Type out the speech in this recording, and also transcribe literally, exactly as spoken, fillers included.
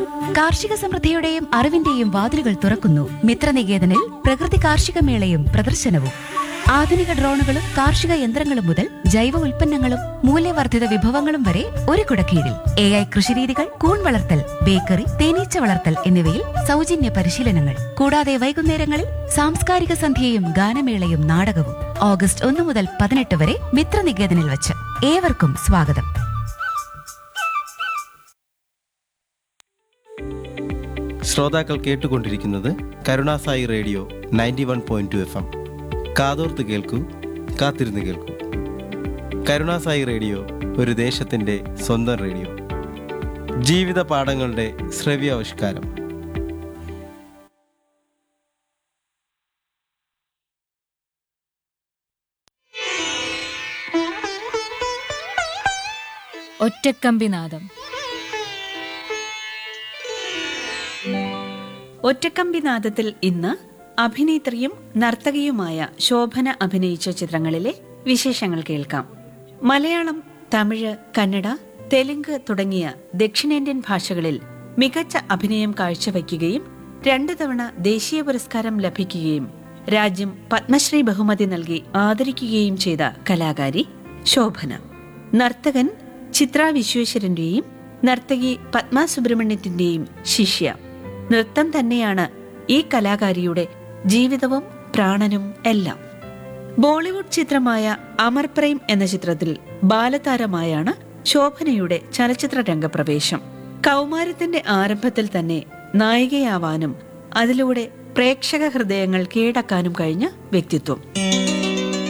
കാർഷിക സമൃദ്ധിയുടെയും അറിവിന്റെയും വാതിലുകൾ തുറക്കുന്നു മിത്രനികേതനിൽ പ്രകൃതി കാർഷിക മേളയും പ്രദർശനവും. ആധുനിക ഡ്രോണുകളും കാർഷിക യന്ത്രങ്ങളും മുതൽ ജൈവ ഉൽപ്പന്നങ്ങളും മൂല്യവർദ്ധിത വിഭവങ്ങളും വരെ ഒരു കുടക്കീഴിൽ. എ ഐ കൃഷിരീതികൾ, കൂൺ വളർത്തൽ, ബേക്കറി, തേനീച്ച വളർത്തൽ എന്നിവയിൽ സൗജന്യ പരിശീലനങ്ങൾ. കൂടാതെ വൈകുന്നേരങ്ങളിൽ സാംസ്കാരിക സന്ധ്യയും ഗാനമേളയും നാടകവും. ഓഗസ്റ്റ് ഒന്ന് മുതൽ പതിനെട്ട് വരെ മിത്രനികേതനിൽ വച്ച്. ഏവർക്കും സ്വാഗതം. ശ്രോതാക്കൾ കേട്ടുകൊണ്ടിരിക്കുന്നത് Karunasai radio ninety one point two F M. കാതോർത്ത് കേൾക്കൂ, കാത്തിരുന്ന് കേൾക്കൂ. കരുണാസായി റേഡിയോ ഒരു ദേശത്തിൻ്റെ സ്വന്തം റേഡിയോ. ജീവിത പാഠങ്ങളുടെ ശ്രവ്യാവിഷ്കാരം. ഒറ്റക്കമ്പിനാദം. ഒറ്റക്കമ്പിനാദത്തിൽ ഇന്ന് അഭിനേത്രിയും നർത്തകിയുമായ ശോഭന അഭിനയിച്ച ചിത്രങ്ങളിലെ വിശേഷങ്ങൾ കേൾക്കാം. മലയാളം, തമിഴ്, കന്നഡ, തെലുങ്ക് തുടങ്ങിയ ദക്ഷിണേന്ത്യൻ ഭാഷകളിൽ മികച്ച അഭിനയം കാഴ്ചവയ്ക്കുകയും രണ്ടു തവണ ദേശീയ പുരസ്കാരം ലഭിക്കുകയും രാജ്യം പത്മശ്രീ ബഹുമതി നൽകി ആദരിക്കുകയും ചെയ്ത കലാകാരി ശോഭന. നർത്തകൻ ചിത്ര വിശ്വേശ്വരന്റെയും നർത്തകി പത്മ സുബ്രഹ്മണ്യത്തിന്റെയും ശിഷ്യ. നൃത്തം തന്നെയാണ് ഈ കലാകാരിയുടെ ജീവിതവും പ്രാണനും എല്ലാം. ബോളിവുഡ് ചിത്രമായ അമർ പ്രേം എന്ന ചിത്രത്തിൽ ബാലതാരമായാണ് ശോഭനയുടെ ചലച്ചിത്ര രംഗപ്രവേശം. കൗമാരത്തിന്റെ ആരംഭത്തിൽ തന്നെ നായികയാവാനും അതിലൂടെ പ്രേക്ഷക ഹൃദയങ്ങൾ കീഴടക്കാനും കഴിഞ്ഞ വ്യക്തിത്വം.